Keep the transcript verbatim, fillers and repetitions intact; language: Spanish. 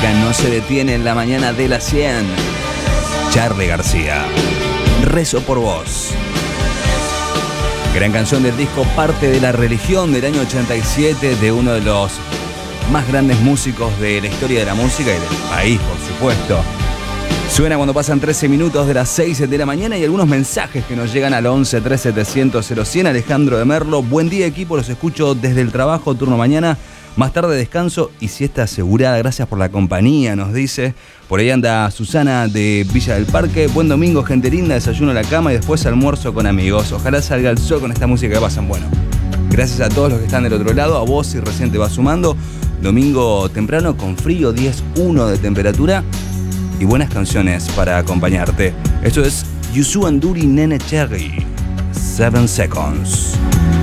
música no se detiene en la mañana de las cien. Charly García, Rezo por vos. Gran canción del disco Parte de la Religión del año ochenta y siete, de uno de los más grandes músicos de la historia de la música y del país, por supuesto. Suena cuando pasan trece minutos de las seis de la mañana y algunos mensajes que nos llegan al once tres setecientos cero cien. Alejandro de Merlo: buen día, equipo, los escucho desde el trabajo, turno mañana, más tarde descanso y siesta asegurada, gracias por la compañía, nos dice. Por ahí anda Susana de Villa del Parque: buen domingo, gente linda, desayuno a la cama y después almuerzo con amigos. Ojalá salga el sol con esta música que pasan. Bueno, gracias a todos los que están del otro lado, a vos si recién te vas sumando. Domingo temprano con frío, diez uno de temperatura y buenas canciones para acompañarte. Esto es Yusu Anduri Nene Cherry, Seven Seconds.